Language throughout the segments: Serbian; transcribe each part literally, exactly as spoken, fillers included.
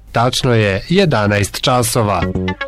Tačno je jedanaest časova.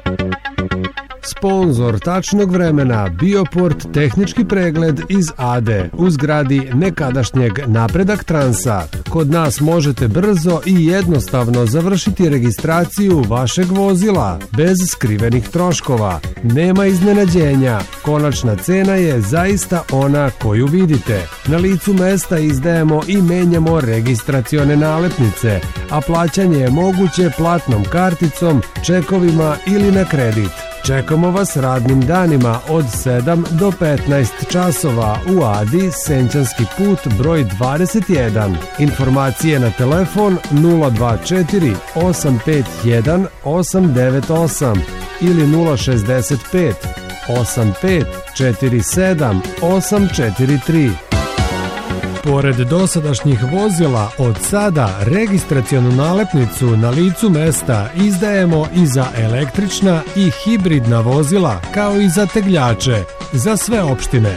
Sponzor tačnog vremena Bioport tehnički pregled iz Ade u zgradi nekadašnjeg Napredak Transa. Kod nas možete brzo i jednostavno završiti registraciju vašeg vozila bez skrivenih troškova. Nema iznenađenja, konačna cena je zaista ona koju vidite. Na licu mesta izdajemo i menjamo registracione nalepnice, a plaćanje je moguće platnom karticom, čekovima ili na kredit. Čekamo vas radnim danima od sedam do petnaest časova u Adi, Senčanski put broj dvadeset jedan. Informacije na telefon nula dva četiri osam pet jedan osam devet osam ili nula šezdeset pet osam pet četiri sedam osam četiri tri. Pored dosadašnjih vozila, od sada registracionu nalepnicu na licu mesta izdajemo i za električna i hibridna vozila, kao i za tegljače, za sve opštine.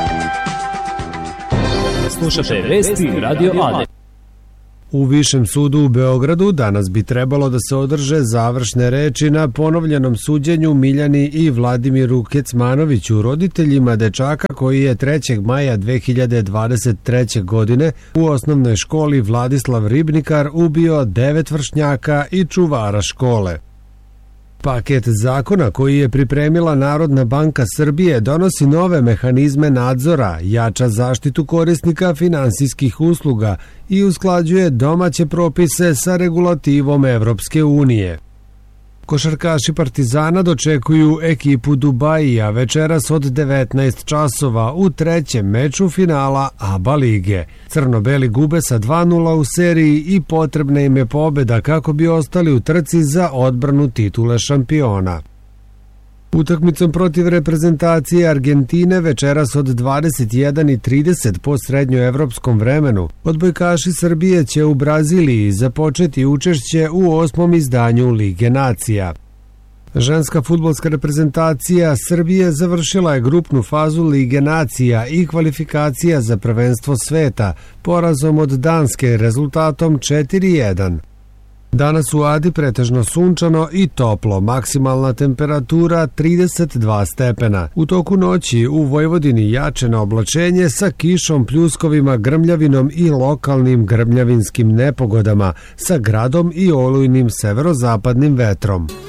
Slušate vesti Radio Ade. U Višem sudu u Beogradu danas bi trebalo da se održe završne reči na ponovljenom suđenju Miljani i Vladimiru Kecmanoviću, roditeljima dečaka koji je trećeg maja dve hiljade dvadeset treće. godine u osnovnoj školi Vladislav Ribnikar ubio devet vršnjaka i čuvara škole. Paket zakona koji je pripremila Narodna banka Srbije donosi nove mehanizme nadzora, jača zaštitu korisnika finansijskih usluga i usklađuje domaće propise sa regulativom Evropske unije. Košarkaši Partizana dočekuju ekipu Dubajija večeras od devetnaest časova u trećem meču finala A B A lige. Crno-beli gube sa dva nula u seriji i potrebna im je pobeda kako bi ostali u trci za odbranu titule šampiona. Utakmicom protiv reprezentacije Argentine večeras od dvadeset jedan i trideset po srednjoevropskom vremenu odbojkaši Srbije će u Braziliji započeti učešće u osmom izdanju Lige nacija. Ženska fudbalska reprezentacija Srbije završila je grupnu fazu Lige nacija i kvalifikacija za prvenstvo sveta porazom od Danske rezultatom četiri jedan. Danas u Adi pretežno sunčano i toplo, maksimalna temperatura trideset dva stepena. U toku noći u Vojvodini jače na oblačenje sa kišom, pljuskovima, grmljavinom i lokalnim grmljavinskim nepogodama, sa gradom i olujnim severozapadnim vetrom.